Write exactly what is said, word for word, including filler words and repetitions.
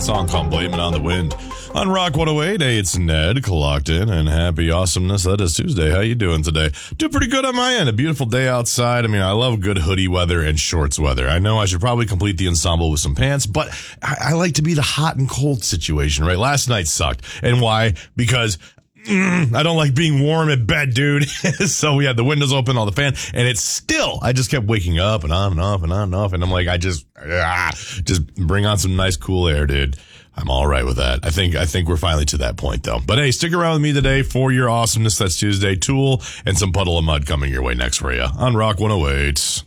song called Blame It on the Wind. On Rock one oh eight, hey, it's Ned, clocked in, and happy awesomeness. That is Tuesday. How you doing today? Doing pretty good on my end. A beautiful day outside. I mean, I love good hoodie weather and shorts weather. I know I should probably complete the ensemble with some pants, but I, I like to be the hot and cold situation, right? Last night sucked. And why? Because Mm, I don't like being warm in bed, dude. So we had the windows open, all the fan, and it's still, I just kept waking up and on and off and on and off. And I'm like, I just, ah, just bring on some nice cool air, dude. I'm all right with that. I think, I think we're finally to that point though. But hey, stick around with me today for your awesomeness. That's Tuesday. Tool and some Puddle of Mud coming your way next for you on Rock one oh eight.